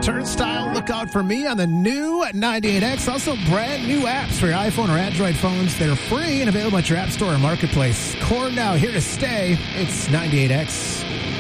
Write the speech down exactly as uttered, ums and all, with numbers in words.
Turnstile, look out for me on the new ninety-eight X. Also, brand new apps for your iPhone or Android phones that are free and available at your App Store or Marketplace. Core now, here to stay. It's ninety-eight X.